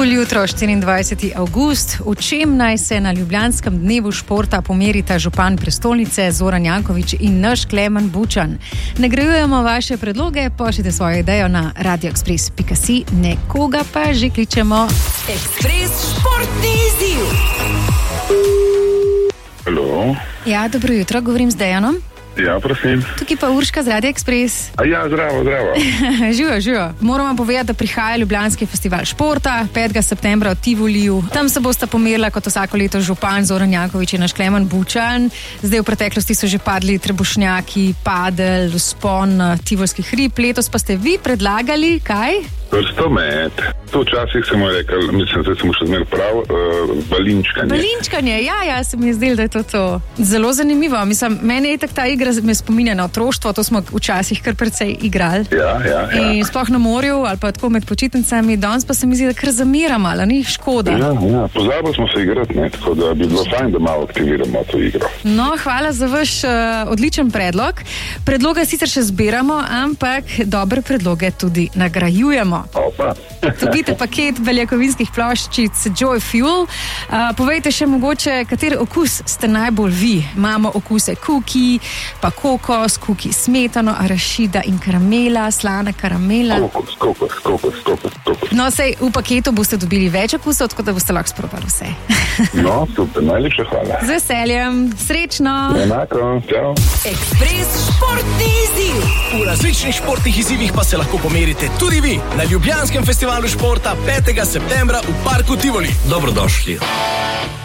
jutro, 24. avgust. V čem naj se na Ljubljanskem dnevu športa pomerita župan prestolnice Zoran Janković in naš Klemen Bučan? Nagrajujemo vaše predloge, pošljite svojo idejo na radioexpress.si, nekoga pa že kličemo. Ekspres športni izziv. Halo. Ja, dobro jutro, govorim z Dejanom. Ja, prosim. Tukaj pa Urška z Radio Express. Ja, zdravo. Živijo. Moram povedati, da prihaja Ljubljanski festival športa 5. septembra v Tivoliju. Tam se bosta pomerila kot vsako leto župan Zoran Janković in naš Klemen Bučan. Zdaj v preteklosti so že padli trebušnjaki, padel, vzpon tivolskih hrib. Letos pa ste vi predlagali, kaj? Vrstomet. To včasih sem mu rekel, mislim, da sem mu še zmer prav, balinčkanje. Balinčkanje, ja, se mi je zdelo, da je to. Zelo zanimivo. Mislim, meni je ta igra me spominja na otroštvo, to smo včasih kar precej igrali. Ja. In sploh na morju ali pa tako med počitnicami, danes pa se mi zdi, da kar zamiramo, ali ni škoda. Ja, pozabili smo se igrati, ne, tako da bi bilo fajn, da malo aktiviramo to igro. No, hvala za vaš odličen predlog. Predloge sicer še zbiramo, ampak dobre predloge tudi nagrajujemo. Opa. Dobite paket beljakovinskih ploščic Joy Fuel. Povejte še mogoče, kateri okus ste najbolj vi. Imamo okuse kuki, pa kokos, kuki smetano, arašida in karamela, slana karamela. Kokos. No, sej v paketu boste dobili več okusov, tako da boste lahko sprobali vse. No, super, najlepša hvala. Z veseljem, srečno. Enako, čau. Ekspres športni izziv. V različnih športnih izzivih pa se lahko pomerite tudi vi na Ljubljanskem festivalu športa 5. septembra v parku Tivoli. Dobrodošli.